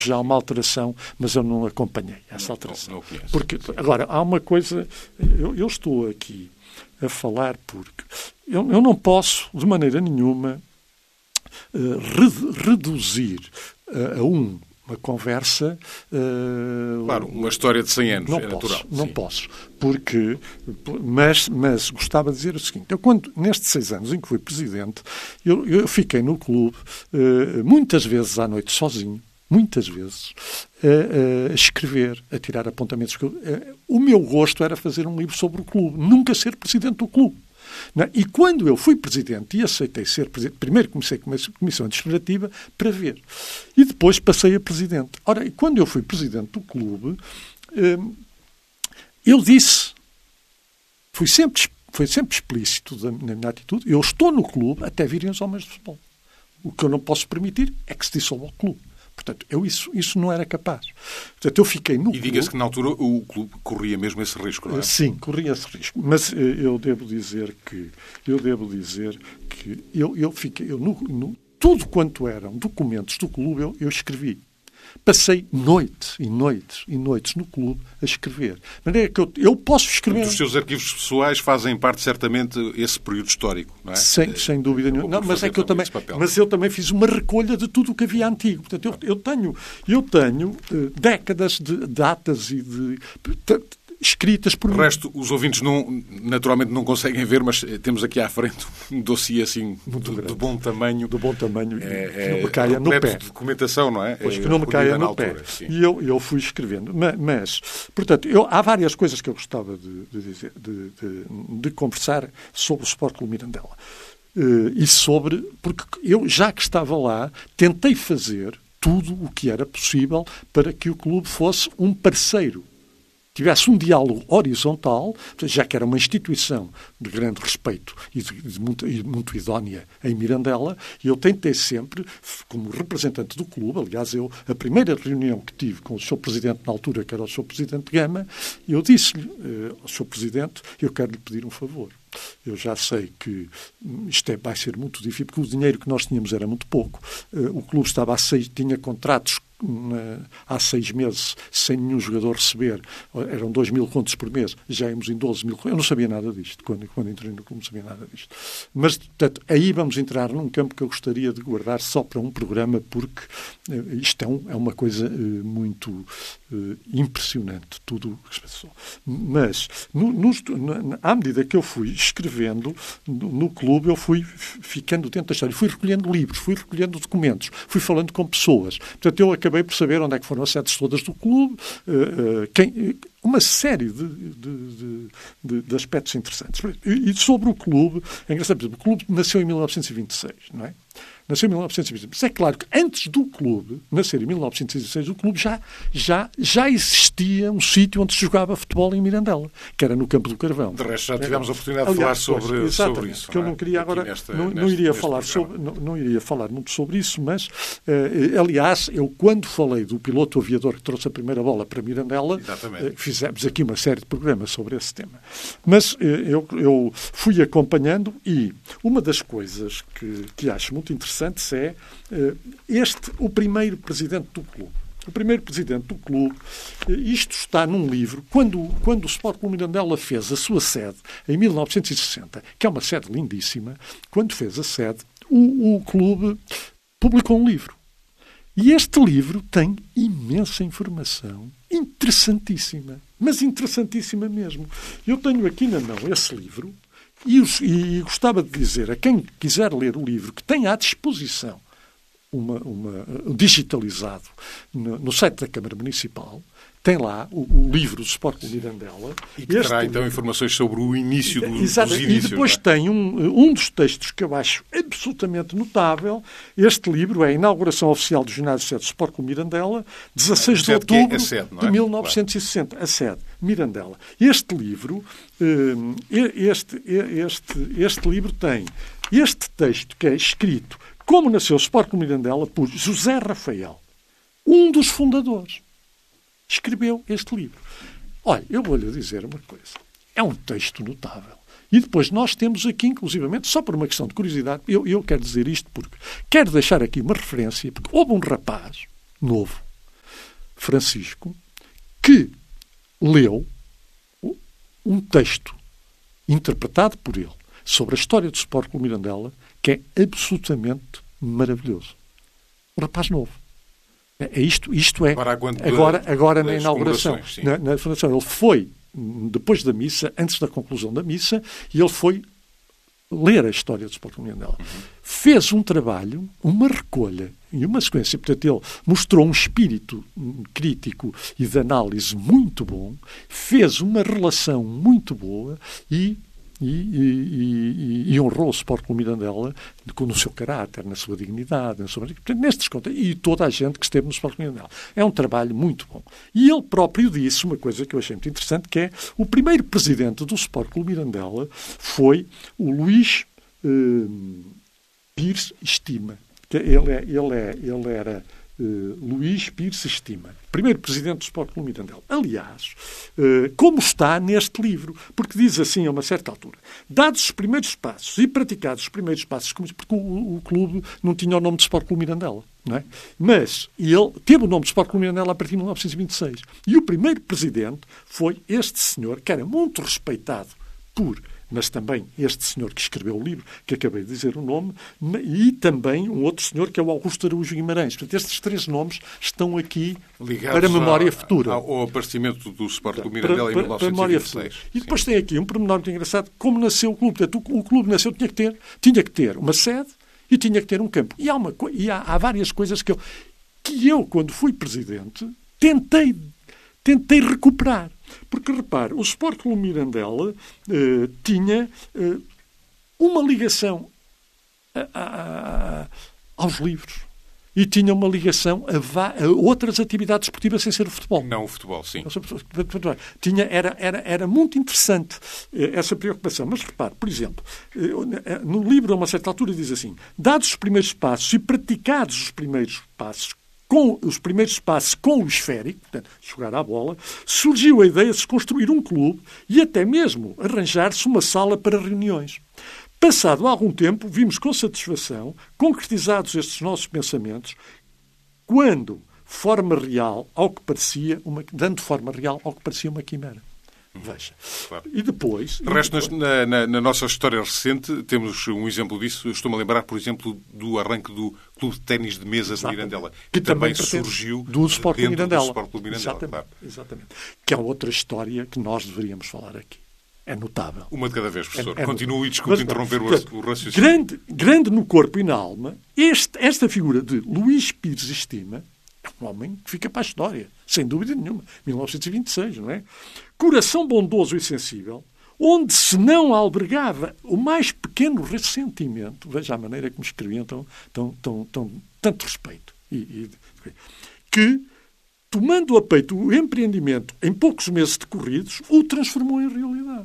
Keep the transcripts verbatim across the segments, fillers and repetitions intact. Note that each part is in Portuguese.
já há uma alteração, mas eu não acompanhei essa alteração. Não, não conheço. Porque, agora, há uma coisa... Eu, eu estou aqui a falar porque eu, eu não posso, de maneira nenhuma, uh, re, reduzir uh, a um, uma conversa... Uh, claro, uma história de cem anos, não é posso, natural. Não sim. posso, porque... Mas, mas gostava de dizer o seguinte. Eu, quando, nestes seis anos em que fui presidente, eu, eu fiquei no clube uh, muitas vezes à noite sozinho, muitas vezes, a, a escrever, a tirar apontamentos. O meu gosto era fazer um livro sobre o clube, nunca ser presidente do clube. Não é? E quando eu fui presidente e aceitei ser presidente, primeiro comecei com a comissão administrativa para ver. E depois passei a presidente. Ora, e quando eu fui presidente do clube, eu disse, fui sempre, foi sempre explícito na minha atitude, eu estou no clube até virem os homens de futebol. O que eu não posso permitir é que se dissolva o clube. Portanto, eu isso, isso não era capaz. Portanto, eu fiquei no E diga-se que na altura o clube corria mesmo esse risco, não é? Sim, corria esse risco. Mas eu devo dizer que eu devo dizer que eu, eu fiquei eu, no, no, tudo quanto eram documentos do clube eu, eu escrevi. Passei noites e noites e noites no clube a escrever. De maneira que eu, eu posso escrever... Os seus arquivos pessoais fazem parte, certamente, esse período histórico, não é? Sem, sem dúvida nenhuma. Não, mas, é que eu também, mas eu também fiz uma recolha de tudo o que havia antigo. Portanto, eu, eu tenho, eu tenho uh, décadas de datas e de... escritas por... O resto, os ouvintes não, naturalmente não conseguem ver, mas temos aqui à frente um dossiê assim de, de bom tamanho. De bom tamanho, é, que não me caia no pé. De documentação, não é? Pois que não me caia no pé. E eu, eu fui escrevendo. Mas, mas portanto, eu, há várias coisas que eu gostava de, de, dizer, de, de, de conversar sobre o Sport Clube Mirandela. Uh, e sobre... Porque eu, já que estava lá, tentei fazer tudo o que era possível para que o clube fosse um parceiro, tivesse um diálogo horizontal, já que era uma instituição de grande respeito e, de, de muito, e muito idónea em Mirandela, e eu tentei sempre, como representante do clube, aliás, eu, a primeira reunião que tive com o senhor Presidente na altura, que era o senhor Presidente Gama, eu disse-lhe, eh, ao senhor Presidente, eu quero lhe pedir um favor. Eu já sei que isto é, vai ser muito difícil, porque o dinheiro que nós tínhamos era muito pouco. Uh, o clube estava a seis, tinha contratos na, há seis meses sem nenhum jogador receber. Eram dois mil contos por mês. Já íamos em doze mil. Eu não sabia nada disto. Quando, quando entrei no clube não sabia nada disto. Mas, portanto, aí vamos entrar num campo que eu gostaria de guardar só para um programa, porque uh, isto é, um, é uma coisa uh, muito uh, impressionante. Tudo o que se passou. Mas, no, no, na, à medida que eu fui escrevendo no, no clube, eu fui ficando dentro da história. Fui recolhendo livros, fui recolhendo documentos, fui falando com pessoas. Portanto, eu acabei por saber onde é que foram as sedes todas do clube, uh, uh, quem, uma série de, de, de, de, de aspectos interessantes. E, e sobre o clube, é engraçado, por exemplo, o clube nasceu em mil novecentos e vinte e seis, não é? Nasceu em mil novecentos e vinte e seis. Mas é claro que antes do clube nascer em mil novecentos e vinte e seis, o clube já, já, já existia um sítio onde se jogava futebol em Mirandela, que era no Campo do Carvão. De resto, já tivemos a oportunidade de Aliás, falar sobre, pois, sobre isso. Porque eu não queria agora, nesta, não, não, neste, iria neste falar sobre, não, não iria falar muito sobre isso, mas, uh, aliás, eu quando falei do piloto aviador que trouxe a primeira bola para Mirandela, uh, fizemos aqui uma série de programas sobre esse tema. Mas uh, eu, eu fui acompanhando e uma das coisas que, que acho muito interessantes é uh, este, o primeiro presidente do clube. O primeiro presidente do clube, isto está num livro, quando, quando o Sport Clube Mirandela fez a sua sede, em mil novecentos e sessenta, que é uma sede lindíssima, quando fez a sede, o, o clube publicou um livro. E este livro tem imensa informação, interessantíssima, mas interessantíssima mesmo. Eu tenho aqui na mão esse livro e, os, e gostava de dizer a quem quiser ler o livro que tem à disposição Uma, uma, digitalizado no, no site da Câmara Municipal, tem lá o, o livro do Sport Clube Mirandela. E que terá, então, informações sobre o início do, Exato, dos inícios. E depois é? tem um, um dos textos que eu acho absolutamente notável. Este livro é a inauguração oficial do ginásio sede do Sport Clube Mirandela, dezasseis de outubro é sede, é? de mil novecentos e sessenta. Claro. A sede, Mirandela. Este livro, este, este, este livro tem este texto que é escrito Como nasceu o Sport Clube Mirandela, por José Rafael, um dos fundadores, escreveu este livro. Olha, eu vou-lhe dizer uma coisa. É um texto notável. E depois nós temos aqui, inclusivamente, só por uma questão de curiosidade, eu, eu quero dizer isto porque quero deixar aqui uma referência, porque houve um rapaz novo, Francisco, que leu um texto interpretado por ele sobre a história do Sport Clube Mirandela que é absolutamente maravilhoso. Um rapaz novo. É isto, isto é agora, agora, agora na inauguração, na, na fundação. Ele foi, depois da missa, antes da conclusão da missa, e ele foi ler a história do Sport Clube Mirandela. Uhum. Fez um trabalho, uma recolha e uma sequência. Portanto, ele mostrou um espírito crítico e de análise muito bom, fez uma relação muito boa e E, e, e, e honrou o Sport Clube Mirandela no seu caráter, na sua dignidade, na sua... Portanto, nestes contas, e toda a gente que esteve no Sport Clube Mirandela. É um trabalho muito bom. E ele próprio disse uma coisa que eu achei muito interessante, que é o primeiro presidente do Sport Clube Mirandela foi o Luís eh, Pires Estima. Ele, é, ele, é, ele era... Uh, Luís Pires Estima, primeiro presidente do Sport Clube Mirandela. Aliás, uh, como está neste livro, porque diz assim a uma certa altura, dados os primeiros passos e praticados os primeiros passos, porque o, o clube não tinha o nome de Sport Clube Mirandela, não é? Mas ele teve o nome de Sport Clube Mirandela a partir de mil novecentos e vinte e seis. E o primeiro presidente foi este senhor, que era muito respeitado por... mas também este senhor que escreveu o livro, que acabei de dizer o nome, e também um outro senhor que é o Augusto Araújo Guimarães. Portanto, estes três nomes estão aqui ligados para a memória a, futura. Ao aparecimento do Sport Clube Mirandela em mil novecentos e vinte e seis. E depois Sim. tem aqui um pormenor muito engraçado, como nasceu o clube. Portanto, o, o clube nasceu, tinha que ter, tinha que ter uma sede e tinha que ter um campo. E há, uma, e há, há várias coisas que eu, que eu, quando fui presidente, tentei, tentei recuperar. Porque, repare, o Sport Clube Mirandela eh, tinha eh, uma ligação a, a, a, aos livros e tinha uma ligação a, a outras atividades esportivas sem ser o futebol. Não o futebol, sim. Tinha, era, era, era muito interessante eh, essa preocupação. Mas, repare, por exemplo, eh, no livro, a uma certa altura, diz assim, dados os primeiros passos e praticados os primeiros passos, com os primeiros passos com o esférico, portanto, jogar à bola, surgiu a ideia de se construir um clube e até mesmo arranjar-se uma sala para reuniões. Passado algum tempo, vimos com satisfação, concretizados estes nossos pensamentos, quando forma real ao que parecia uma, dando forma real ao que parecia uma quimera. Veja. Claro. E depois... De resto, depois... Na, na, na nossa história recente, temos um exemplo disso. Estou-me a lembrar, por exemplo, do arranque do Clube de Ténis de Mesa de Mirandela, que, que também, também surgiu do Sport Clube Mirandela. Do Sport Clube Mirandela. Exatamente, claro. Exatamente. Que é outra história que nós deveríamos falar aqui. É notável. Uma de cada vez, professor. É, é Continue e desculpe Mas, interromper portanto, o raciocínio. Grande, grande no corpo e na alma, este, esta figura de Luís Pires Estima é um homem que fica para a história, sem dúvida nenhuma. mil novecentos e vinte e seis, não é? Coração bondoso e sensível, onde se não albergava o mais pequeno ressentimento, veja a maneira como escreviam tão, tão, tão, tão, tanto respeito, e, e, que, tomando a peito o empreendimento em poucos meses decorridos, o transformou em realidade.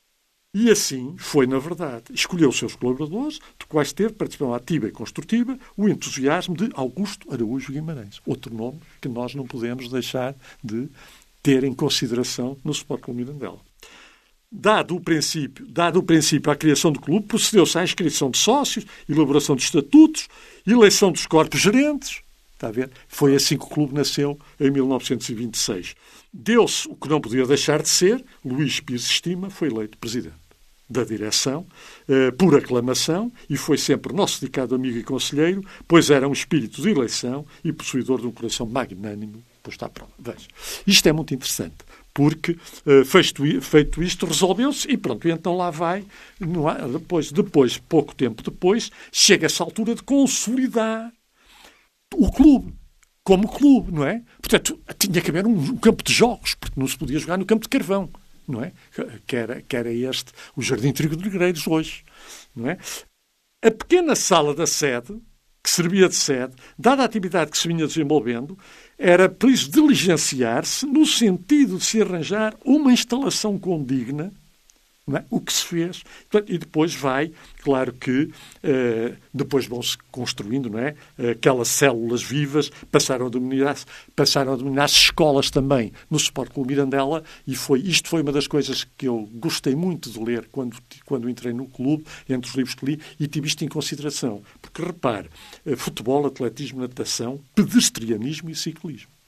E assim foi, na verdade. Escolheu os seus colaboradores, de quais teve participação ativa e construtiva, o entusiasmo de Augusto Araújo Guimarães. Outro nome que nós não podemos deixar de ter em consideração no Sport Clube Mirandela. Dado o princípio, dado o princípio à criação do clube, procedeu-se à inscrição de sócios, elaboração de estatutos, eleição dos corpos gerentes. Está a ver? Foi assim que o clube nasceu em mil novecentos e vinte e seis. Deu-se o que não podia deixar de ser, Luís Pires Estima foi eleito presidente da direção, eh, por aclamação, e foi sempre nosso dedicado amigo e conselheiro, pois era um espírito de eleição e possuidor de um coração magnânimo posto à prova. Veja, isto é muito interessante, porque eh, feito, feito isto, resolveu-se e pronto, e então lá vai, há, depois, depois, pouco tempo depois, chega essa altura de consolidar o clube, como clube, não é? Portanto, tinha que haver um, um campo de jogos, porque não se podia jogar no campo de carvão, não é? Que era, que era este, o Jardim Trigo de Negreiros hoje, não é? A pequena sala da sede, que servia de sede, dada a atividade que se vinha desenvolvendo, era preciso diligenciar-se no sentido de se arranjar uma instalação condigna, não é? O que se fez. E depois vai, claro que eh, depois vão-se construindo, não é? Aquelas células vivas, passaram a dominar-se, passaram a dominar-se escolas também no Sport Clube Mirandela, e foi, isto foi uma das coisas que eu gostei muito de ler quando, quando entrei no clube, entre os livros que li, e tive isto em consideração. Porque, repare, futebol, atletismo, natação, pedestrianismo e ciclismo.